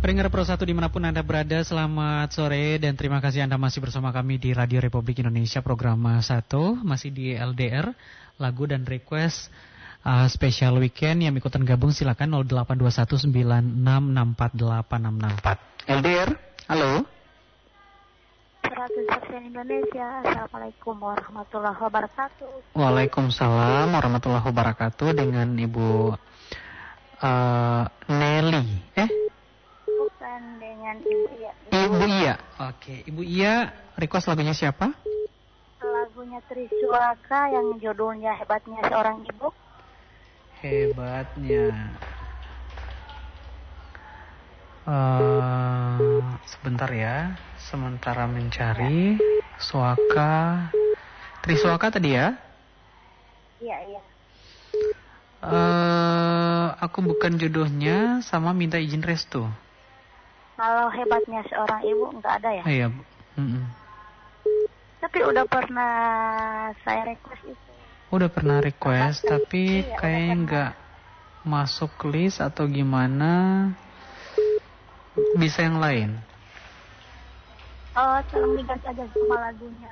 Pendengar Pro 1 dimanapun Anda berada, selamat sore dan terima kasih Anda masih bersama kami di Radio Republik Indonesia program 1, masih di LDR, lagu dan request spesial weekend. Yang ikutan gabung silakan 082196648664. LDR, halo. 100% Indonesia. Assalamualaikum warahmatullahi wabarakatuh. Waalaikumsalam warahmatullahi wabarakatuh. Dengan Ibu Nelly. Bukan, dengan Ibu Iya. Ibu Iya. Oke, Ibu Iya, request lagunya siapa? Lagunya Triswaka yang judulnya Hebatnya Seorang Ibu. Hebatnya. Sebentar ya. Sementara mencari Suaka. Triswaka tadi ya? Iya. Aku bukan jodohnya sama minta izin restu. Kalau Hebatnya Seorang Ibu nggak ada ya? Iya. Tapi udah pernah saya request itu. Udah pernah request, tapi kayaknya nggak masuk list atau gimana. Bisa yang lain. Tolong diganti aja sama lagunya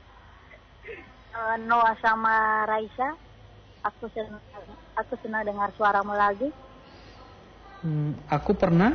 Noah sama Raisa. Aku senang dengar suaramu lagi. Aku pernah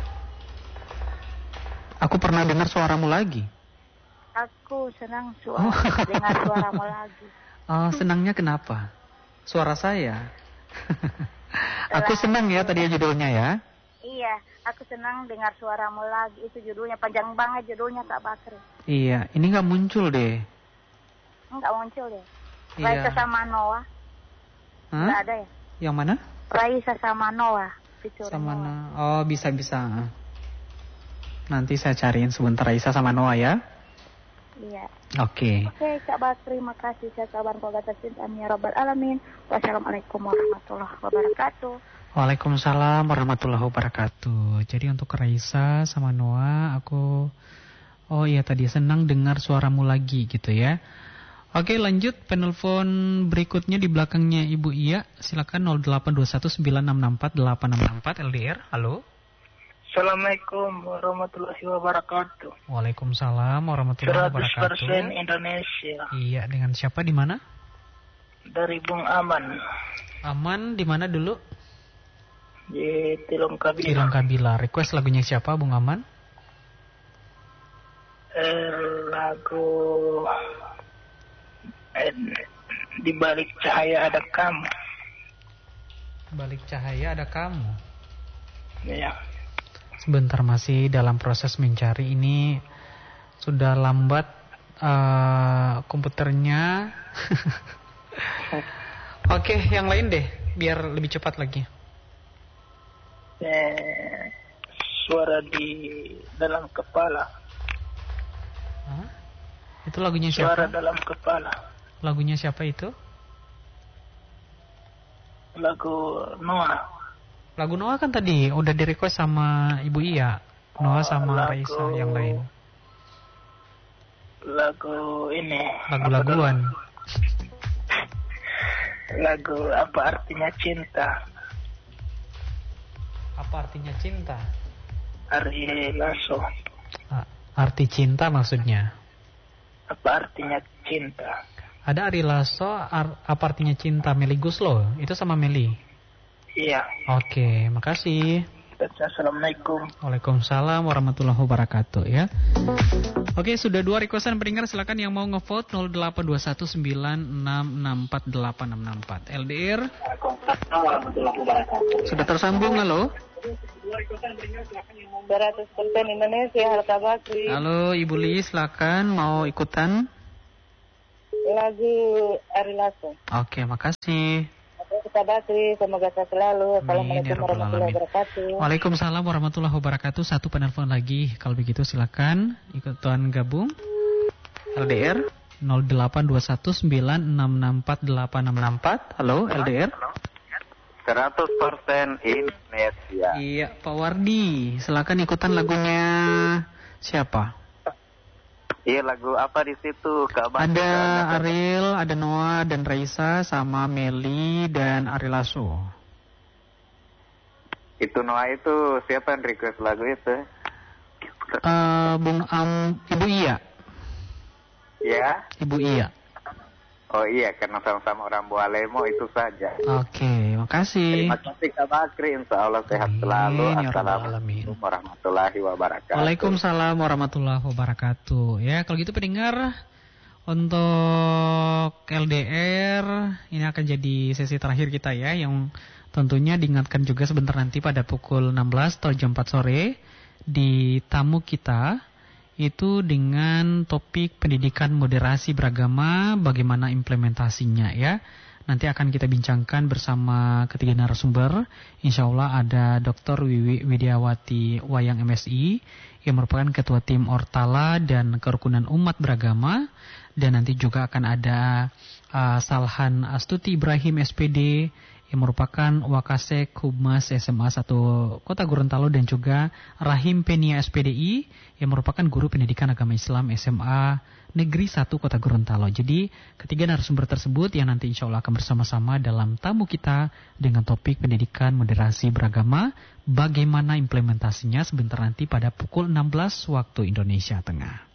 dengar suaramu lagi. Aku senang dengar suaramu lagi. Senangnya kenapa? Suara saya. Aku senang ya tadi judulnya ya. Iya, aku senang dengar suaramu lagi. Itu judulnya panjang banget, judulnya Kak Bakri. Iya, ini nggak muncul deh. Nggak muncul deh. Iya. Raisa sama Noah. Nggak ada ya? Yang mana? Raisa sama Noah. Sama Noah. Oh, bisa. Nanti saya cariin sebentar Raisa sama Noah ya. Iya. Oke, Kak Bakri, makasih. Saya kabar kogata cinta ya Rabbal Alamin. Wassalamualaikum warahmatullahi wabarakatuh. Waalaikumsalam warahmatullahi wabarakatuh. Jadi untuk Raisa sama Noah, oh iya tadi senang dengar suaramu lagi gitu ya. Oke, lanjut penelpon berikutnya di belakangnya Ibu Iya. Silakan 082196648664 LDR. Halo. Assalamualaikum warahmatullahi wabarakatuh. Waalaikumsalam warahmatullahi wabarakatuh. 100% Indonesia. Iya, dengan siapa di mana? Dari Bung Aman. Aman di mana dulu? Di Tilong Kabila. Tilong Kabila. Request lagunya siapa, Bung Aman? Lagu Di Balik Cahaya Ada Kamu. Balik cahaya ada kamu. Iya. Sebentar, masih dalam proses mencari. Ini sudah lambat komputernya. Oke, yang lain deh, biar lebih cepat lagi. Suara di dalam kepala. Hah? Itu lagunya siapa? Suara dalam kepala. Lagunya siapa itu? Lagu Noah. Lagu Noah kan tadi udah di request sama Ibu Iya. Noah sama Raisa, yang lain. Lagu ini. Lagu-laguan. Lagu Apa Artinya Cinta. Apa artinya cinta? Ari Lasso. Arti cinta maksudnya. Apa artinya cinta? Ada Ari Lasso, apa artinya cinta, Meli Guslo. Itu sama Meli. Iya. Oke, makasih. Assalamualaikum. Waalaikumsalam warahmatullahi wabarakatuh ya. Oke, sudah 2 requestan pendengar, silakan yang mau ngevote 082196648664 LDR. Sudah tersambung, halo. 100% Indonesia, Kak Bakri. Halo Ibu Li, silakan mau ikutan Lagu Ari Lasso. Oke, makasih. Kak Bakri, semoga sehat selalu. Assalamualaikum warahmatullahi wabarakatuh. Waalaikumsalam warahmatullahi wabarakatuh. Satu penelpon lagi. Kalau begitu silakan ikutan gabung. LDR 082196648664. Halo LDR. 100% Indonesia. Iya, Pak Wardi, silakan ikutan lagunya siapa? Iya, lagu apa di situ? Ada Ariel, ada Noah dan Raisa sama Meli dan Ari Lasso. Itu Noah itu siapa yang request lagu itu? Ibu Iya. Ya? Ibu Iya. Oh iya, karena sama-sama orang Bualemo itu saja. Oke, makasih. Terima kasih Kak Bakri, insya Allah sehat selalu. Amin, ya Rabbal Assalamualaikum warahmatullahi wabarakatuh. Waalaikumsalam warahmatullahi wabarakatuh. Ya, kalau gitu pendengar, untuk LDR ini akan jadi sesi terakhir kita ya, yang tentunya diingatkan juga sebentar nanti pada pukul 16 atau jam 4 sore di tamu kita itu dengan topik pendidikan moderasi beragama, bagaimana implementasinya ya. Nanti akan kita bincangkan bersama ketiga narasumber. Insya Allah ada Dr. Wiwi Widiawati Wayang MSI yang merupakan Ketua Tim Ortala dan Kerukunan Umat Beragama. Dan nanti juga akan ada Salhan Astuti Ibrahim SPD yang merupakan Wakasek Humas SMA 1 Kota Gorontalo, dan juga Rahim Penia SPDI yang merupakan Guru Pendidikan Agama Islam SMA Negeri 1 Kota Gorontalo. Jadi ketiga narasumber tersebut yang nanti insya Allah akan bersama-sama dalam tamu kita dengan topik pendidikan moderasi beragama, bagaimana implementasinya sebentar nanti pada pukul 16 waktu Indonesia Tengah.